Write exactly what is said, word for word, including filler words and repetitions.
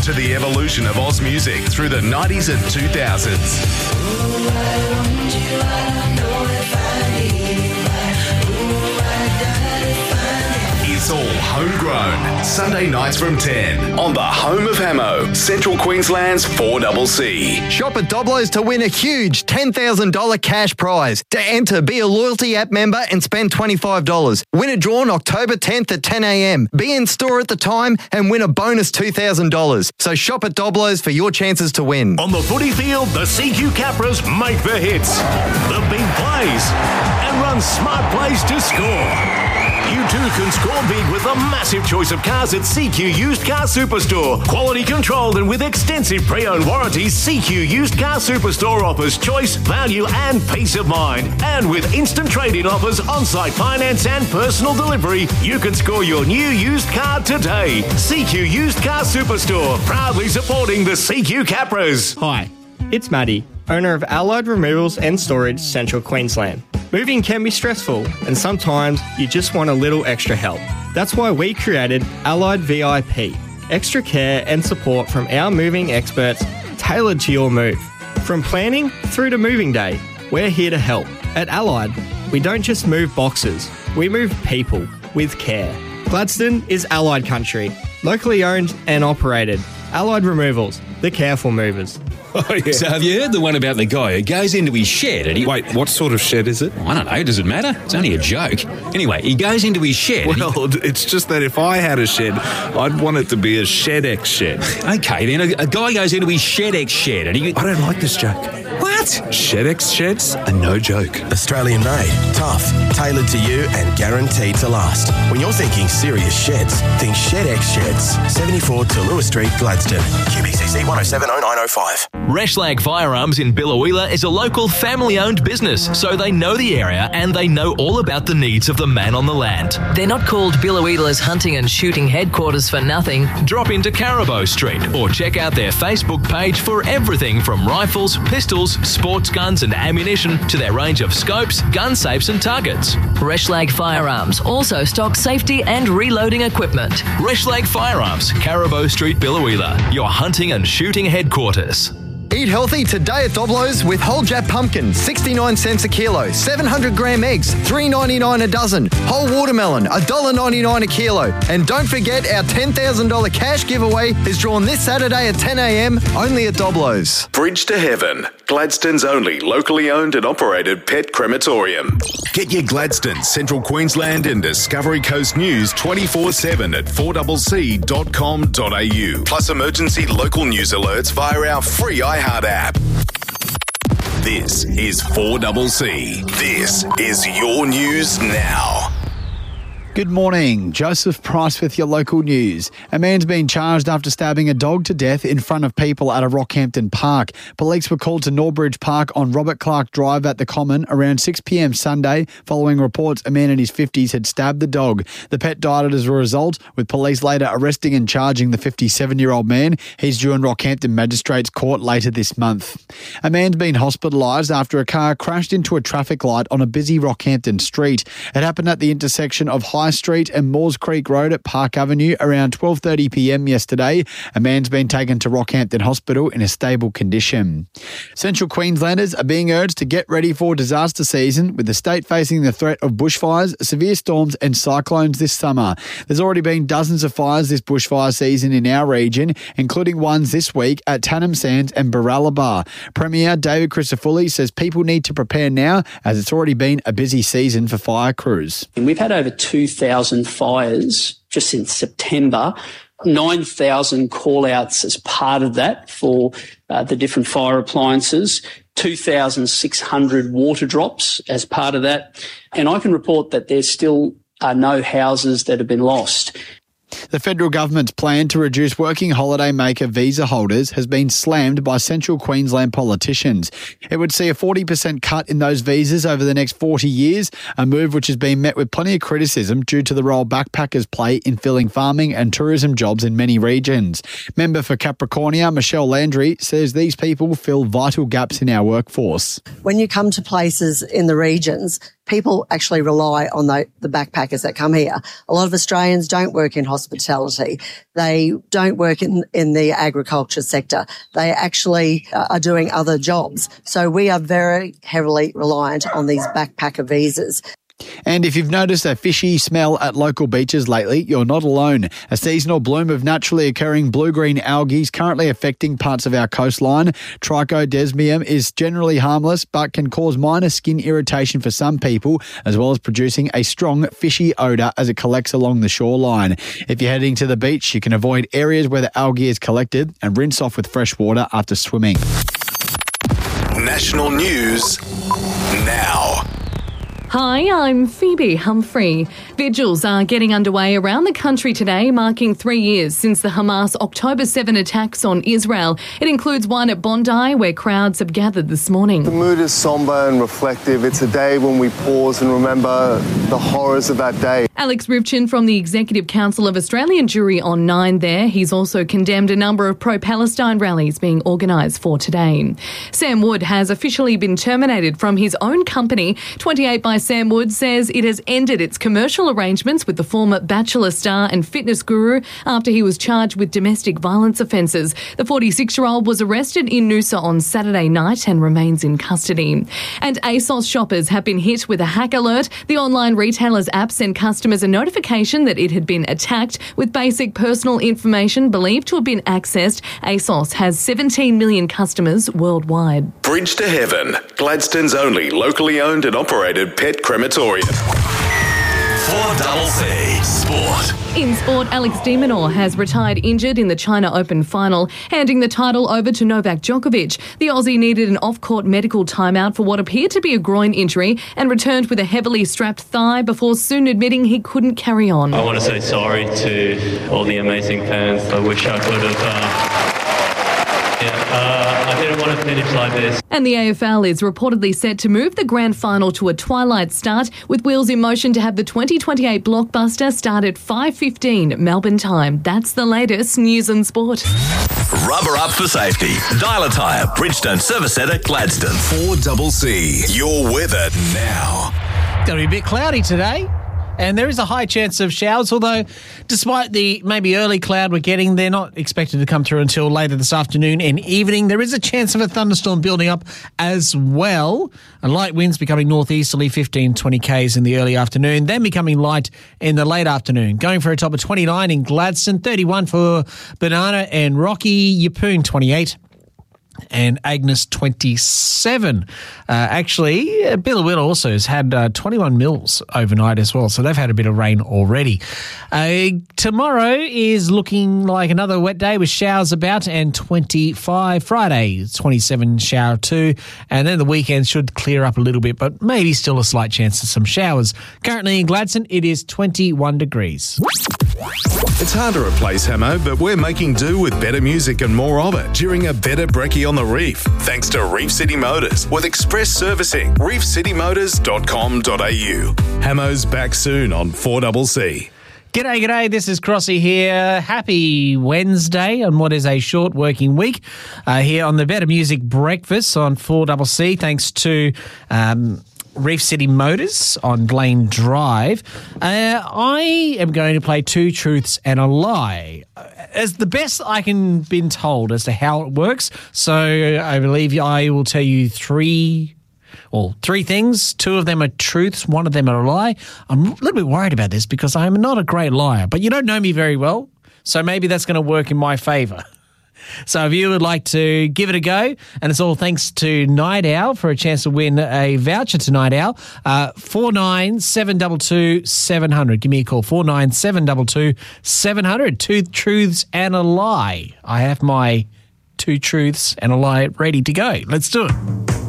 To the evolution of Oz music through the nineties and two thousands. It's all homegrown. Sunday nights from ten on the home of Hamo, Central Queensland's four C C. Shop at Doblo's to win a huge ten thousand dollars cash prize. To enter, be a loyalty app member and spend twenty-five dollars. Win a draw on October tenth at ten a.m. Be in store at the time and win a bonus two thousand dollars. So shop at Doblo's for your chances to win. On the footy field, the C Q Capras make the hits, the big plays, and run smart plays to score. You too can score big with a massive choice of cars at C Q Used Car Superstore. Quality controlled and with extensive pre-owned warranties, C Q Used Car Superstore offers choice, value and peace of mind. And with instant trade-in offers, on-site finance and personal delivery, you can score your new used car today. C Q Used Car Superstore, proudly supporting the C Q Capras. Hi, it's Maddie, owner of Allied Removals and Storage, Central Queensland. Moving can be stressful, and sometimes you just want a little extra help. That's why we created Allied V I P, extra care and support from our moving experts tailored to your move. From planning through to moving day, we're here to help. At Allied, we don't just move boxes, we move people with care. Gladstone is Allied country, locally owned and operated. Allied Removals, the careful movers. Oh, yeah. So have you heard the one about the guy who goes into his shed and he... Wait, what sort of shed is it? I don't know, does it matter? It's only a joke. Anyway, he goes into his shed... Well, he... it's just that if I had a shed, I'd want it to be a ShedX shed. Okay, then a, a guy goes into his ShedX shed and he... I don't like this joke. What? ShedX sheds are no joke. Australian made, tough, tailored to you and guaranteed to last. When you're thinking serious sheds, think ShedX Sheds. seventy-four to Lewis Street, Gladstone. Q B C C one oh seven oh nine oh five. Reschlag Firearms in Billawheeler is a local family-owned business, so they know the area and they know all about the needs of the man on the land. They're not called Billawheeler's hunting and shooting headquarters for nothing. Drop into Caribou Street or check out their Facebook page for everything from rifles, pistols, sports guns and ammunition to their range of scopes, gun safes and targets. Reschlag Firearms also stocks safety and reloading equipment. Reschlag Firearms, Caribou Street, Billawheeler, your hunting and shooting headquarters. Eat healthy today at Doblo's with whole Jap pumpkin, sixty-nine cents a kilo, seven hundred gram eggs, three ninety-nine a dozen, whole watermelon, one dollar ninety-nine a kilo. And don't forget our ten thousand dollars cash giveaway is drawn this Saturday at ten a.m. only at Doblo's. Bridge to Heaven, Gladstone's only locally owned and operated pet crematorium. Get your Gladstone, Central Queensland and Discovery Coast news twenty-four seven at four c c dot com dot a u. Plus emergency local news alerts via our free iHeart app. This is four C C. This is your news now. Good morning. Joseph Price with your local news. A man's been charged after stabbing a dog to death in front of people at a Rockhampton park. Police were called to Norbridge Park on Robert Clark Drive at the Common around six p.m. Sunday following reports a man in his fifties had stabbed the dog. The pet died as a result, with police later arresting and charging the fifty-seven-year-old man. He's due in Rockhampton Magistrates Court later this month. A man's been hospitalised after a car crashed into a traffic light on a busy Rockhampton street. It happened at the intersection of High Street and Moores Creek Road at Park Avenue around twelve thirty p.m. yesterday. A man's been taken to Rockhampton Hospital in a stable condition. Central Queenslanders are being urged to get ready for disaster season, with the state facing the threat of bushfires, severe storms and cyclones this summer. There's already been dozens of fires this bushfire season in our region, including ones this week at Tannum Sands and Barralaba. Premier David Crisafulli says people need to prepare now, as it's already been a busy season for fire crews. And we've had over two thousand fires just since September, nine thousand call-outs as part of that for uh, the different fire appliances, two thousand six hundred water drops as part of that. And I can report that there still are no houses that have been lost. The federal government's plan to reduce working holiday maker visa holders has been slammed by Central Queensland politicians. It would see a forty percent cut in those visas over the next forty years, a move which has been met with plenty of criticism due to the role backpackers play in filling farming and tourism jobs in many regions. Member for Capricornia, Michelle Landry, says these people fill vital gaps in our workforce. When you come to places in the regions, people actually rely on the, the backpackers that come here. A lot of Australians don't work in hospitality. They don't work in, in the agriculture sector. They actually uh, are doing other jobs. So we are very heavily reliant on these backpacker visas. And if you've noticed a fishy smell at local beaches lately, you're not alone. A seasonal bloom of naturally occurring blue-green algae is currently affecting parts of our coastline. Trichodesmium is generally harmless but can cause minor skin irritation for some people, as well as producing a strong fishy odour as it collects along the shoreline. If you're heading to the beach, you can avoid areas where the algae is collected and rinse off with fresh water after swimming. National news now. Hi, I'm Phoebe Humphrey. Vigils are getting underway around the country today, marking three years since the Hamas October seventh attacks on Israel. It includes one at Bondi, where crowds have gathered this morning. The mood is sombre and reflective. It's a day when we pause and remember the horrors of that day. Alex Rivchin from the Executive Council of Australian Jury on nine there. He's also condemned a number of pro-Palestine rallies being organised for today. Sam Wood has officially been terminated from his own company. twenty-eight by Sam Wood says it has ended its commercial arrangements with the former Bachelor star and fitness guru after he was charged with domestic violence offences. The forty-six-year-old was arrested in Noosa on Saturday night and remains in custody. And ASOS shoppers have been hit with a hack alert. The online retailer's app sent customers a notification that it had been attacked with basic personal information believed to have been accessed. ASOS has seventeen million customers worldwide. Bridge to Heaven, Gladstone's only locally owned and operated pet crematorium. four C C Sport. In sport, Alex de Minaur has retired injured in the China Open final, handing the title over to Novak Djokovic. The Aussie needed an off-court medical timeout for what appeared to be a groin injury and returned with a heavily strapped thigh before soon admitting he couldn't carry on. I want to say sorry to all the amazing fans. I wish I could have... Uh Yeah, uh, I didn't want to finish like this. And the A F L is reportedly set to move the grand final to a twilight start, with wheels in motion to have the twenty twenty-eight blockbuster start at five fifteen Melbourne time. That's the latest news and sport. Rubber up for safety. Dial a tyre, Bridgestone Service Centre, Gladstone. four C C. Your weather now. It's going to be a bit cloudy today. And there is a high chance of showers, although despite the maybe early cloud we're getting, they're not expected to come through until later this afternoon and evening. There is a chance of a thunderstorm building up as well. And light winds becoming northeasterly, fifteen, twenty kays in the early afternoon, then becoming light in the late afternoon. Going for a top of twenty-nine in Gladstone, thirty-one for Banana and Rocky, Yeppoon twenty-eight. And Agnes twenty-seven. Uh, actually, Billawil also has had uh, twenty-one mils overnight as well, so they've had a bit of rain already. Uh, tomorrow is looking like another wet day with showers about and twenty-five. Friday, twenty-seven, shower two, and then the weekend should clear up a little bit, but maybe still a slight chance of some showers. Currently in Gladstone, it is twenty-one degrees. It's hard to replace Hamo, but we're making do with better music and more of it during a better brekkie on the reef. Thanks to Reef City Motors with express servicing. reef city motors dot com dot a u. Hamo's back soon on four C C. G'day, g'day. This is Crossy here. Happy Wednesday on what is a short working week uh, here on the Better Music Breakfast on four C C. Thanks to... Um, Reef City Motors on Blaine Drive. Uh, I am going to play Two Truths and a Lie as the best I can been told as to how it works. So I believe I will tell you three, well, three things. Two of them are truths. One of them are a lie. I'm a little bit worried about this because I'm not a great liar, but you don't know me very well, so maybe that's going to work in my favour. So if you would like to give it a go, and it's all thanks to Night Owl for a chance to win a voucher to Night Owl, uh, four nine seven two two seven zero zero. Give me a call, four nine seven two two seven zero zero. Two truths and a lie. I have my two truths and a lie ready to go. Let's do it.